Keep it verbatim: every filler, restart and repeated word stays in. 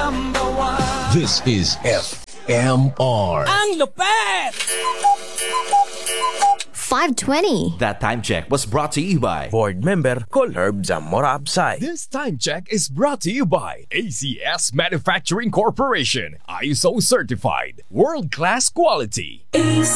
This is F M R. Ang lupet! five twenty. That time check was brought to you by Board member Colherb Zamora Absay. This time check is brought to you by A C S Manufacturing Corporation. I S O certified. World-class quality.